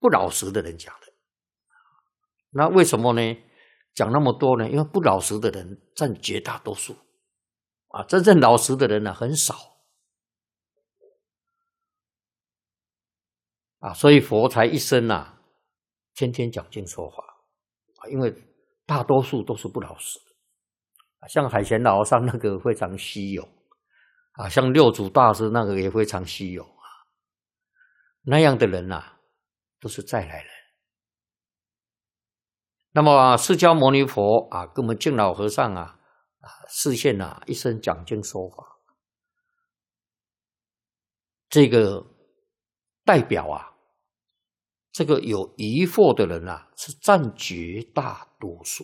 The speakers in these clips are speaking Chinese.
不老实的人讲的。那为什么呢？讲那么多呢？因为不老实的人占绝大多数啊，真正老实的人呢很少啊，所以佛才一生啊，天天讲经说法啊，因为大多数都是不老实的，像海贤老和尚那个非常稀有啊，像六祖大师那个也非常稀有啊，那样的人啊，都是再来人。那么释迦牟尼佛啊，跟我们净老和尚啊示现啊，一生讲经说法，这个代表啊，这个有疑惑的人啊，是占绝大多数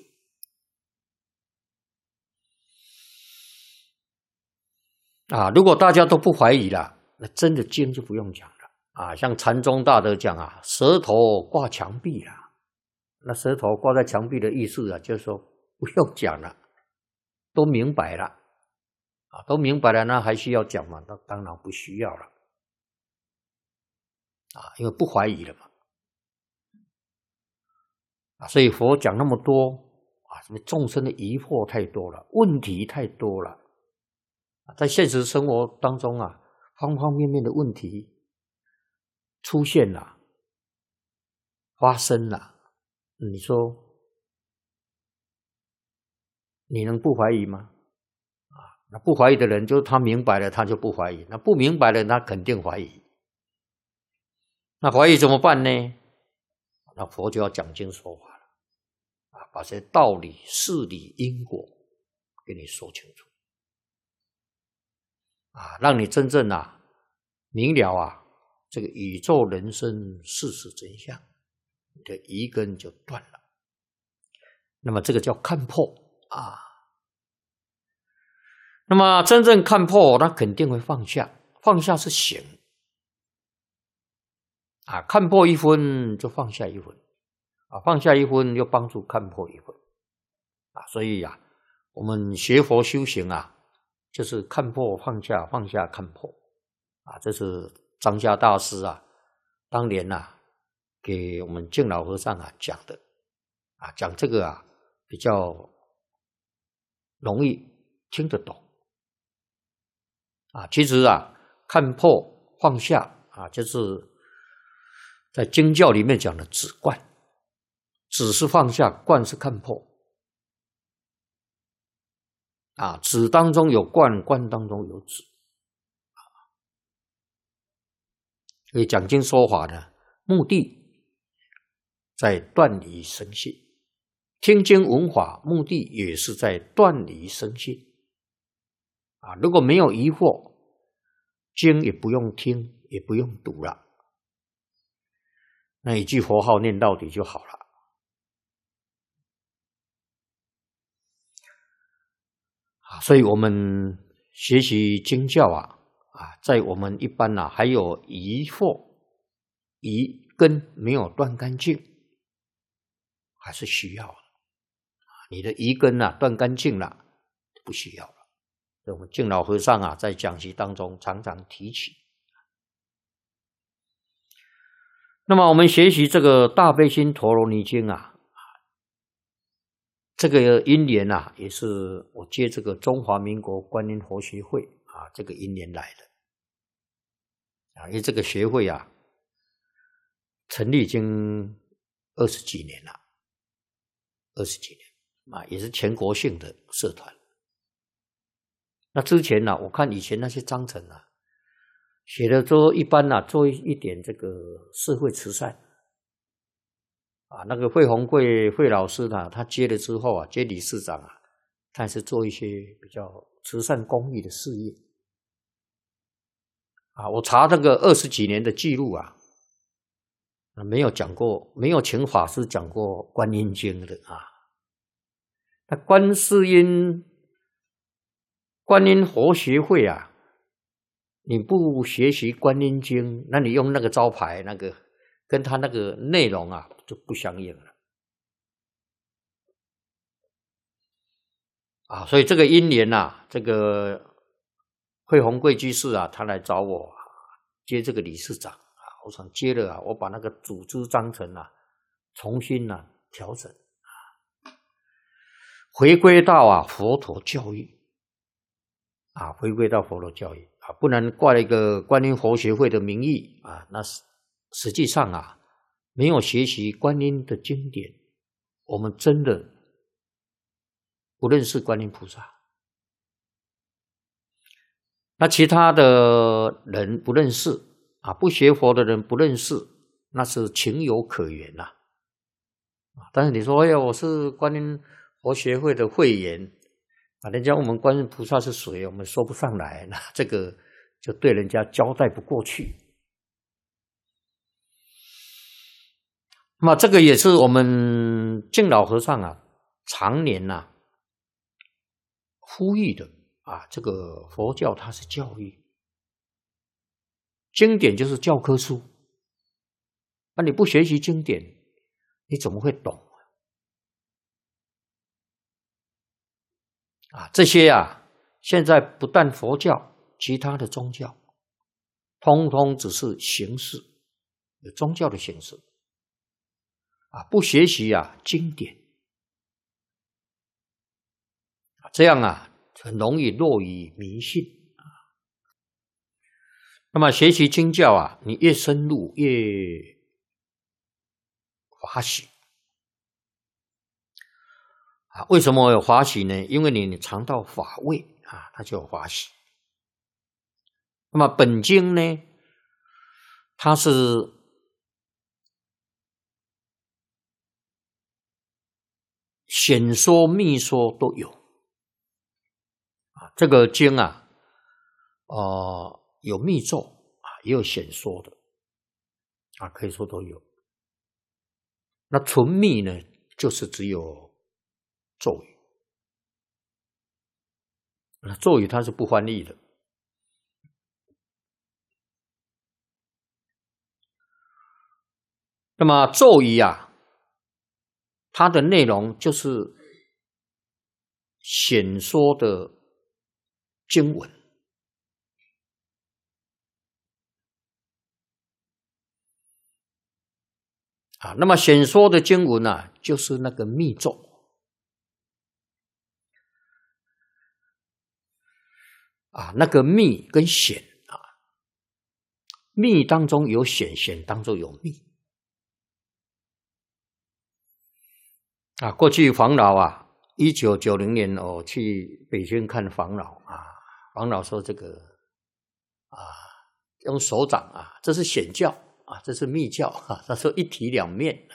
啊。如果大家都不怀疑了，那真的经就不用讲了啊。像禅宗大德讲啊，舌头挂墙壁啦。那舌头挂在墙壁的意思啊，就是说不用讲了，都明白了啊，都明白了，那还需要讲吗？那当然不需要了啊，因为不怀疑了嘛啊，所以佛讲那么多啊，什么众生的疑惑太多了，问题太多了，在现实生活当中啊，方方面面的问题出现了，发生了。你说你能不怀疑吗？啊，那不怀疑的人，就是他明白了，他就不怀疑；那不明白的，他肯定怀疑。那怀疑怎么办呢？那佛就要讲经说法了，啊，把这些道理、事理、因果给你说清楚，啊，让你真正啊明了啊这个宇宙人生事实真相。你的疑根就断了，那么这个叫看破啊。那么真正看破，那肯定会放下，放下是行啊，看破一分就放下一分啊，放下一分又帮助看破一分啊。所以啊，我们学佛修行啊，就是看破放下，放下看破啊。这是张家大师啊当年啊给我们净老和尚啊讲的啊，讲这个啊比较容易听得懂啊。其实啊，看破放下啊，就是在经教里面讲的止观，止是放下，观是看破啊。止当中有观，观当中有止啊。所以讲经说法呢，目的在断离生信，听经闻法目的也是在断离生信啊。如果没有疑惑，经也不用听，也不用读了，那一句佛号念到底就好了啊。所以我们学习经教啊，在我们一般还有疑惑、疑根没有断干净，还是需要的。你的疑根断干净了，不需要了。所以我们净老和尚在讲习当中常常提起。那么我们学习这个大悲心陀罗尼经这个因缘也是我接这个中华民国观音佛学会这个因缘来的因为这个学会成立已经20几年了，20几年也是全国性的社团。那之前我看以前那些章程写的都一般做一点这个社会慈善那个惠宏贵惠老师他接了之后接理事长他也是做一些比较慈善公益的事业我查那个20几年的记录没有讲过，没有请法师讲过观音经的那观音佛学会你不学习观音经，那你用那个招牌那个跟他那个内容就不相应了所以这个因缘这个惠宏贵居士他来找我接这个理事长我想接着啊，我把那个组织章程啊重新啊调整回归到啊佛陀教育啊，回归到佛陀教育啊，不然挂了一个观音佛学会的名义啊，那实际上啊没有学习观音的经典，我们真的不认识观音菩萨。那其他的人不认识啊，不学佛的人不认识，那是情有可原呐。但是你说，哎呀，我是观音佛学会的会员啊，人家问我们观音菩萨是谁，我们说不上来，那这个就对人家交代不过去。那么这个也是我们净老和尚啊常年啊呼吁的啊，这个佛教它是教育，经典就是教科书，那你不学习经典，你怎么会懂啊？这些啊，现在不但佛教，其他的宗教，通通只是形式，有宗教的形式啊，不学习啊经典啊，这样啊很容易落于迷信啊。那么学习经教啊，你越深入越欢喜啊。为什么有欢喜呢？因为你尝到法味啊，它就有欢喜。那么本经呢，它是显说密说都有啊。这个经啊，有密咒啊，也有显说的啊，可以说都有。那纯密呢，就是只有咒语。那咒语它是不翻译的。那么咒语啊，它的内容就是显说的经文啊。那么显说的经文啊，就是那个密咒啊，那个密跟显啊，密当中有显，显当中有密啊。过去黄老啊，1990年我去北京看黄老啊，黄老说这个啊，用手掌啊，这是显教啊，这是密教啊，他说一体两面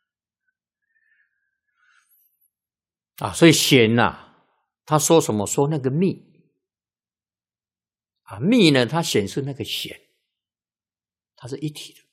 啊，所以显啊，他说什么？说那个密啊，密呢，它显示那个显，它是一体的。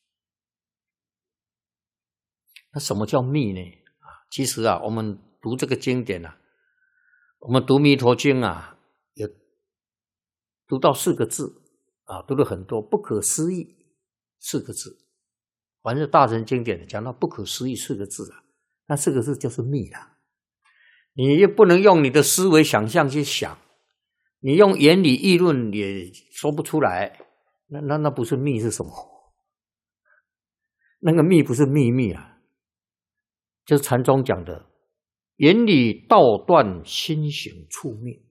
那什么叫密呢？啊，其实啊，我们读这个经典啊，我们读《弥陀经》啊，有读到4个字啊，读了很多不可思议4个字。凡是大乘经典讲到不可思议4个字啊，那4个字就是密了。你又不能用你的思维想象去想，你用言理议论也说不出来，那不是密是什么？那个密不是秘密啊，就是禅宗讲的言理道断，心行处灭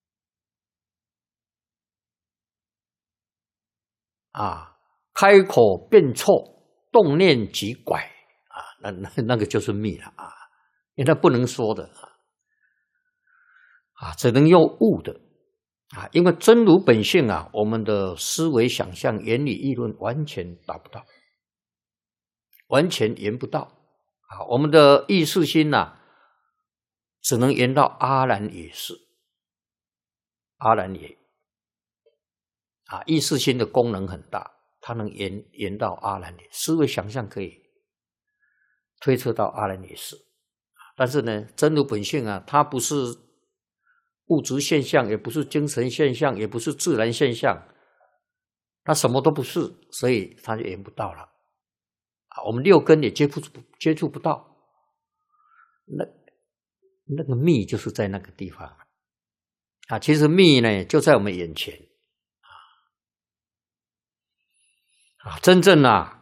啊，开口便错，动念即拐啊，那个就是密了啊，因为它不能说的啊，只能用悟的啊，因为真如本性啊，我们的思维想象、言理议论完全达不到，完全言不到啊，我们的意识心啊，只能言到阿兰也是，阿兰也啊，意识心的功能很大，它能言到阿兰也，思维想象可以推测到阿兰也是，但是呢，真如本性啊，它不是物质现象，也不是精神现象，也不是自然现象，它什么都不是，所以它就言不到了啊。我们6根也接触不到，那个密就是在那个地方啊。其实密呢就在我们眼前啊，真正啊